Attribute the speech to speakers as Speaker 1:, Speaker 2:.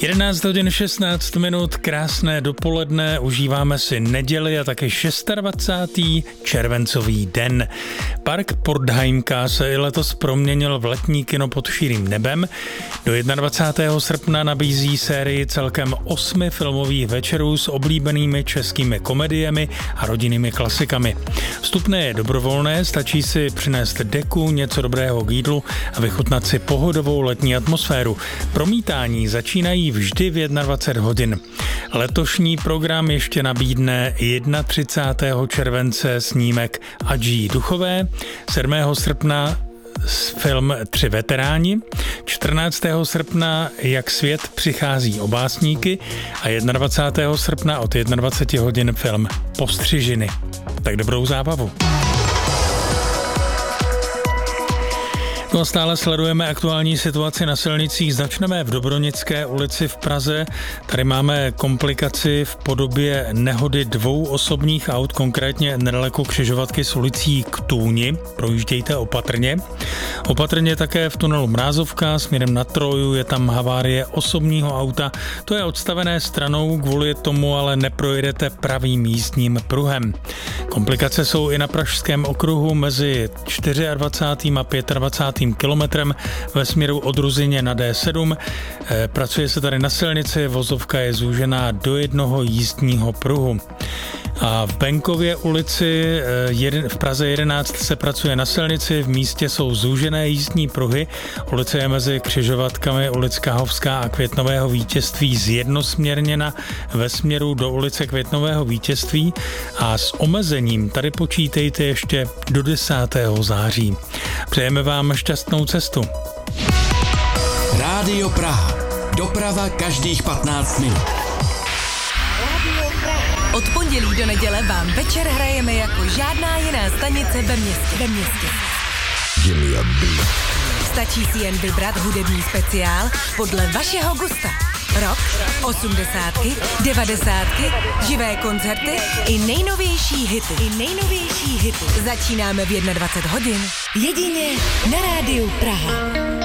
Speaker 1: 11 hodin 16 minut, krásné dopoledne, užíváme si neděli a také 26. červencový den. Park Portheimka se i letos proměnil v letní kino pod širým nebem. Do 21. srpna nabízí sérii celkem 8 filmových večerů s oblíbenými českými komediemi a rodinnými klasikami. Vstupné je dobrovolné, stačí si přinést deku, něco dobrého k jídlu a vychutnat si pohodovou letní atmosféru. Promítání začínají vždy v 21 hodin. Letošní program ještě nabídne 31. července snímek Adží Duchové, 7. srpna film 3 veteráni, 14. srpna Jak svět přichází o básníky a 21. srpna od 21 hodin film Postřižiny. Tak dobrou zábavu. No a stále sledujeme aktuální situaci na silnicích. Začneme v Dobronické ulici v Praze. Tady máme komplikaci v podobě nehody 2 osobních aut, konkrétně nedaleko křižovatky s ulicí k Tůni. Projíždějte opatrně. Opatrně také v tunelu Mrázovka směrem na Troju je tam havárie osobního auta. To je odstavené stranou, kvůli tomu ale neprojedete pravým jízdním pruhem. Komplikace jsou i na Pražském okruhu mezi 24. a 25. kilometrem ve směru od Ruzyně na D7. Pracuje se tady na silnici, vozovka je zúžená do jednoho jízdního pruhu. A v Benkově ulici v Praze 11 se pracuje na silnici, v místě jsou zúžené jízdní pruhy. Ulice je mezi křižovatkami ulic Kahovská a Květnového Vítězství zjednosměrněna ve směru do ulice Květnového Vítězství a s omezením tady počítejte ještě do 10. září. Přejeme vám šťastnou cestu.
Speaker 2: Rádio Praha. Doprava každých 15 minut.
Speaker 3: Od pondělí do neděle vám večer hrajeme jako žádná jiná stanice ve městě. Stačí si jen vybrat hudební speciál podle vašeho gusta. Rock, 80, 90, živé koncerty i nejnovější hity. Začínáme v 21 hodin. Jedině na Rádiu Praha.